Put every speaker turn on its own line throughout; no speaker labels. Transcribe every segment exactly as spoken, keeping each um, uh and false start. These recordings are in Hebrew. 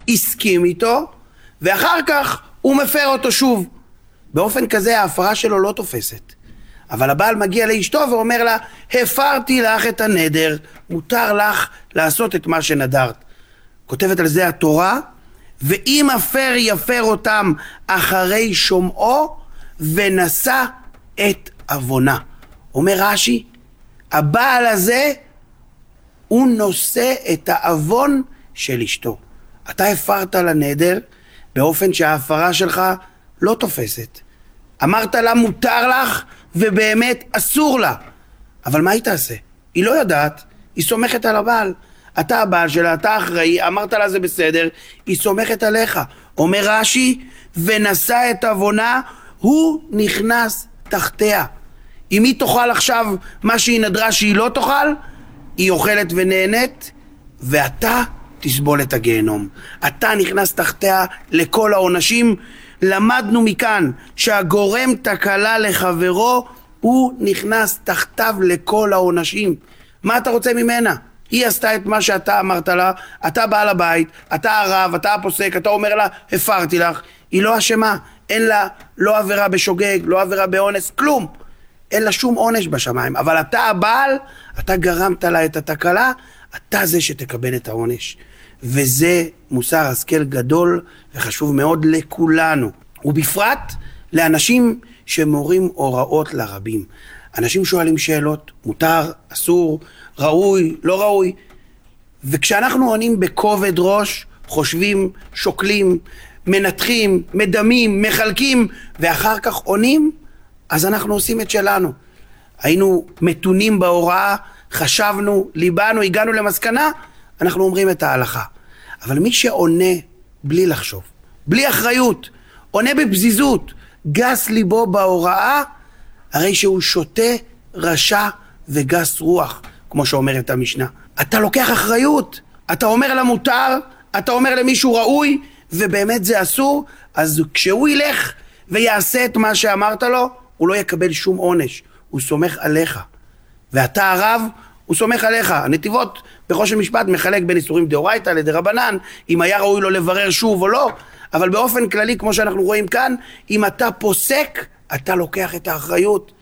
הסכים איתו, ואחר כך הוא מפר אותו שוב. באופן כזה ההפרה שלו לא תופסת. אבל הבעל מגיע לאשתו ואומר לה, הפרתי לך את הנדר, מותר לך לעשות את מה שנדרת. כותבת על זה התורה, ואם אפר יפר אותם אחרי שומעו, ונשא את אבונה. אומר רש"י, הבעל הזה, הוא נושא את האבון של אשתו. אתה הפרת לנדר, באופן שההפרה שלך לא תופסת. אמרת לה מותר לך, ובאמת אסור לה. אבל מה היא תעשה? היא לא יודעת, היא סומכת על הבעל. אתה הבעל שלה, אתה אחראי, אמרת לה זה בסדר, היא סומכת עליך. אומר רש"י, ונשא את אבונה, הוא נכנס תחתיה. אם היא תאכל עכשיו מה שהיא נדרה שהיא לא תאכל, היא אוכלת ונהנית, ואתה תסבול את הגיהנום. אתה נכנס תחתיה לכל העונשים. למדנו מכאן שהגורם תקלה לחברו, הוא נכנס תחתיו לכל העונשים. מה אתה רוצה ממנה? היא עשתה את מה שאתה אמרת לה, אתה בעל הבית, אתה הרב, אתה הפוסק, אתה אומר לה, הפרתי לך. היא לא אשמה, אין לה לא עבירה בשוגג, לא עבירה באונס, כלום. אין לה שום עונש בשמיים, אבל אתה הבעל, אתה גרמת לה את התקלה, אתה זה שתקבל את העונש. וזה מוסר השכל גדול וחשוב מאוד לכולנו, ובפרט לאנשים שמורים הוראות לרבים. אנשים שואלים שאלות, מותר, אסור, ראוי, לא ראוי, וכשאנחנו עונים בכובד ראש, חושבים, שוקלים, מנתחים, מדמים, מחלקים, ואחר כך עונים, אז אנחנו עושים את שלנו. היינו מתונים בהוראה, חשבנו, ליבנו, הגענו למסקנה, אנחנו אומרים את ההלכה. אבל מי שעונה בלי לחשוב, בלי אחריות, עונה בפזיזות, גס ליבו בהוראה, הרי שהוא שותה, רשע וגס רוח, כמו שאומרת המשנה. אתה לוקח אחריות, אתה אומר לה מותר, אתה אומר למישהו ראוי, ובאמת זה אסור, אז כשהוא ילך ויעשה את מה שאמרת לו, הוא לא יקבל שום עונש, הוא סומך עליך. ואתה הרב, הוא סומך עליך. הנתיבות בחושן משפט מחלק בין איסורים דאורייתא לדרבנן, אם היה ראוי לו לברר שוב או לא, אבל באופן כללי, כמו שאנחנו רואים כאן, אם אתה פוסק, אתה לוקח את האחריות.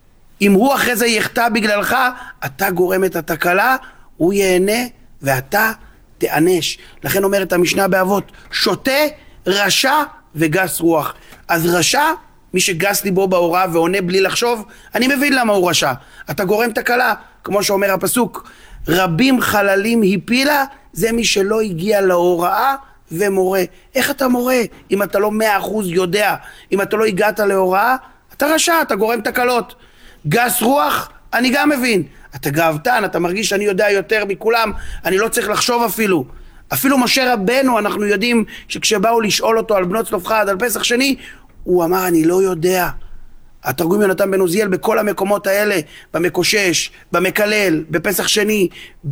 אם הוא אחרי זה יחטא בגללך, אתה גורם את התקלה, הוא ייהנה ואתה תענש. לכן אומרת המשנה באבות, שותה, רשע וגס רוח. אז רשע, מי שגס ליבו בהוראה ועונה בלי לחשוב, אני מבין למה הוא רשע. אתה גורם תקלה, כמו שאומר הפסוק, רבים חללים הפילה, זה מי שלא הגיע להוראה ומורה. איך אתה מורה? אם אתה לא מאה אחוז יודע, אם אתה לא הגעת להוראה, אתה רשע, אתה גורם תקלות. גס רוח, אני גם מבין. אתה גאוותן, אתה מרגיש שאני יודע יותר מכולם, אני לא צריך לחשוב אפילו. אפילו משה רבנו, אנחנו יודעים שכשבאו לשאול אותו על בנות צלופחד, על פסח שני, הוא אמר, אני לא יודע. התרגום יונתן בן עוזיאל בכל המקומות האלה, במקושש, במקלל, בפסח שני,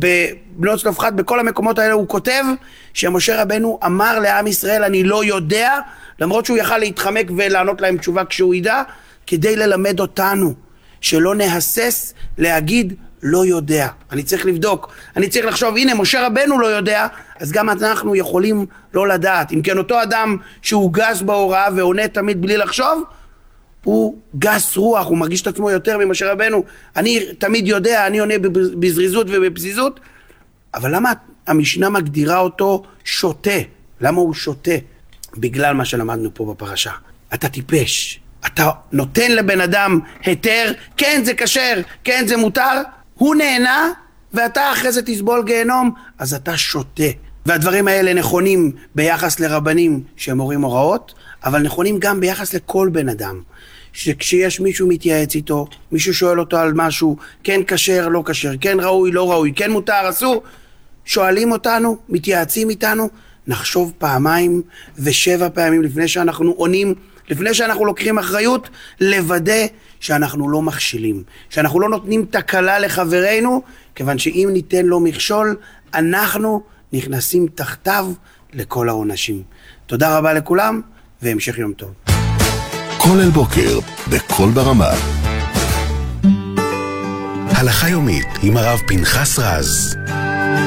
בבנות צלופחד, בכל המקומות האלה הוא כותב שמשה רבנו אמר לעם ישראל, אני לא יודע, למרות שהוא יכל להתחמק ולענות להם תשובה כשהוא ידע, כדי ללמד אותנו, שלא נהסס להגיד לא יודע. אני צריך לבדוק, אני צריך לחשוב, הנה משה רבנו לא יודע, אז גם אנחנו יכולים לא לדעת. אם כן אותו אדם שהוא גס בהוראה ועונה תמיד בלי לחשוב, הוא גס רוח, הוא מרגיש את עצמו יותר ממשה רבנו. אני תמיד יודע, אני עונה בזריזות ובפזיזות, אבל למה המשנה מגדירה אותו שותה? למה הוא שותה? בגלל מה שלמדנו פה בפרשה. אתה טיפש, אתה נותן לבן אדם היתר, כן זה כשר, כן זה מותר, הוא נהנה ואתה אחרי זה תסבול גיהנום, אז אתה שותה. והדברים האלה נכונים ביחס לרבנים שהם מורים הוראות, אבל נכונים גם ביחס לכל בן אדם. שכשיש מישהו מתייעץ איתו, מישהו שואל אותו על משהו, כן כשר, לא כשר, כן ראוי, לא ראוי, כן מותר, אסור, שואלים אותנו, מתייעצים איתנו, נחשוב פעמיים ושבע פעמים לפני שאנחנו עונים, לפני שאנחנו לוקחים אחריות, לוודא שאנחנו לא מכשילים, שאנחנו לא נותנים תקלה לחברנו, כיוון שאם ניתן לו מכשול, אנחנו נכנסים תחתיו לכל העונשים. תודה רבה לכולם, והמשך יום טוב.
כל אל בוקר, בכל ברמה. הלכה יומית עם הרב פנחס רז.